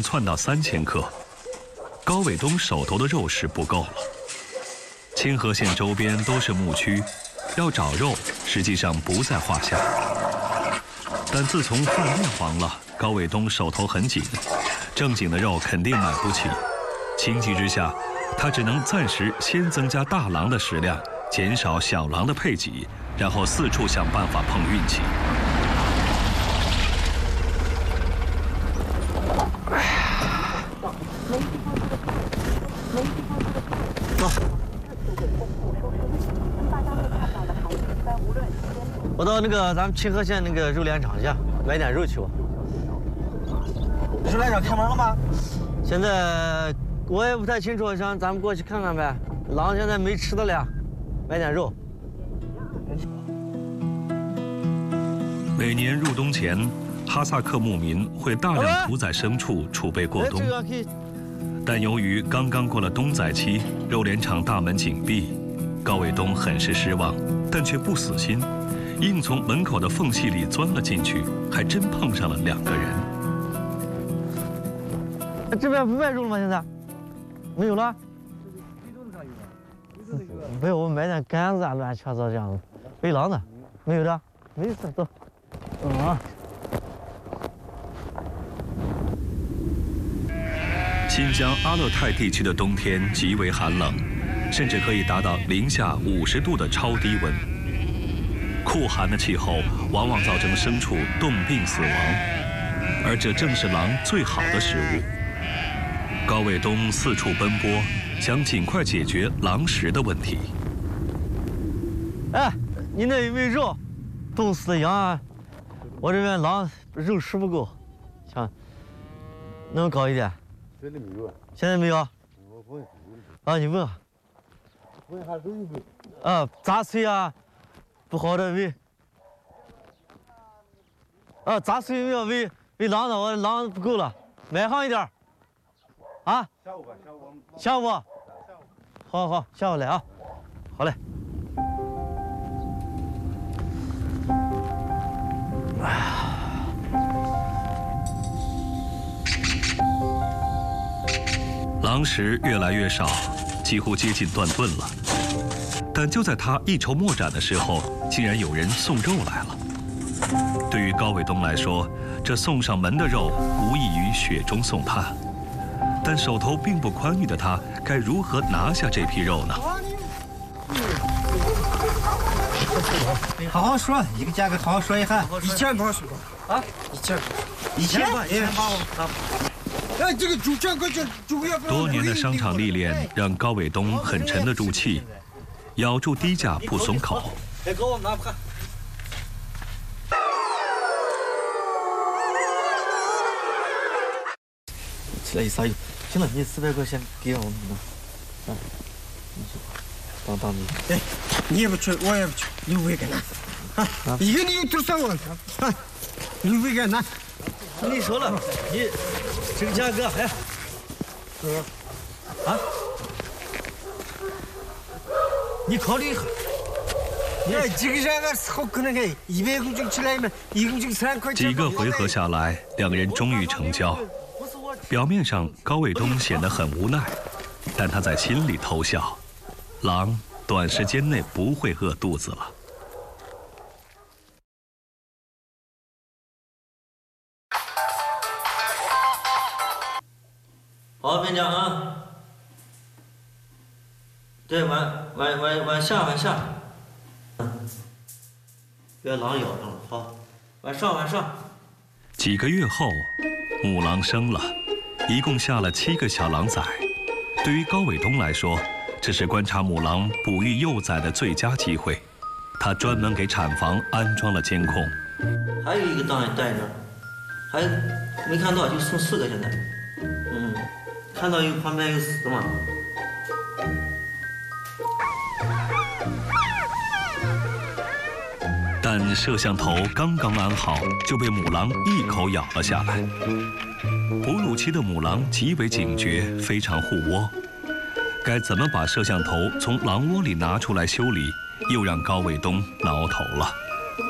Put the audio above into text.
窜到3000克。高伟东手头的肉食不够了。清河县周边都是牧区，要找肉实际上不在话下。但自从饭店黄了，高伟东手头很紧，正经的肉肯定买不起。情急之下，他只能暂时先增加大狼的食量，减少小狼的配给，然后四处想办法碰运气。 我到那个咱们清河县那个肉联厂去买点肉去吧。 肉联厂开门了吗？ 现在我也不太清楚，想咱们过去看看呗。狼现在没吃的了，买点肉。 每年入冬前，哈萨克牧民会大量屠宰牲畜储备过冬。但由于刚刚过了冬宰期，肉联厂大门紧闭，高伟东很是失望，但却不死心。硬从门口的缝隙里钻了进去，还真碰上了2个人。 这边不卖肉了吗？现在没有了？没有，我买点杆子啊，乱七八糟这样子。喂狼的，没有的，没事，走。 新疆阿勒泰地区的冬天极为寒冷，甚至可以达到零下50度的超低温。酷寒的气候往往造成牲畜冻病死亡，而这正是狼最好的食物。高伟东四处奔波，想尽快解决狼食的问题。 哎，你那有没有肉？冻死的羊啊！我这边狼肉食不够，想能搞一点。 现在没有啊？ 现在没有？ 我问。 啊，你问。 问下都有没？ 啊，杂碎啊，不好的喂。啊，杂碎有没有喂狼的？我狼不够了，买上一点。啊？ 下午吧，下午。 下午。好，下午来啊。好嘞。 狼食越来越少，几乎接近断顿了。但就在他一筹莫展的时候，竟然有人送肉来了。对于高伟东来说，这送上门的肉无异于雪中送炭。但手头并不宽裕的他，该如何拿下这批肉呢？ 好好说，一个价格好好说一下。1000多是吧？啊，1000吧。哎，这个主价格就多年的商场历练让高伟东很沉得住气，咬住低价不松口。 别给我拿不看。起来一撒油，行了，你400块钱给我们了，你去当你。 哎，你也不去，我也不去，你不会干拿。一个你有多少万？你不会干拿。 你说了，你这个价格哎，哥，啊，你考虑一下。 哎，这个价格是好可能的，100公斤起来嘛，1公斤3块钱。 几个回合下来，2个人终于成交。表面上高伟东显得很无奈，但他在心里偷笑，狼短时间内不会饿肚子了。 好，班长啊。对，往下。别狼咬上了，好，往上。 几个月后，母狼生了，一共下了7个小狼崽。对于高伟东来说，这是观察母狼哺育幼崽的最佳机会。他专门给产房安装了监控。 还有一个档也带着，还没看到，就剩4个现在。看到旁边有死的吗？ 但摄像头刚刚安好，就被母狼一口咬了下来。哺乳期的母狼极为警觉，非常护窝。该怎么把摄像头从狼窝里拿出来修理，又让高伟东挠头了。